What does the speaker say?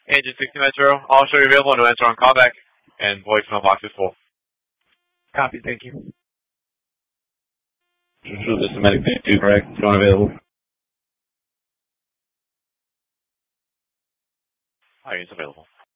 Agent 60 Metro, all show you available, no answer on callback, and voicemail box is full. Copy, thank you. This is Medic 2, correct? Phone available. All right, it's available.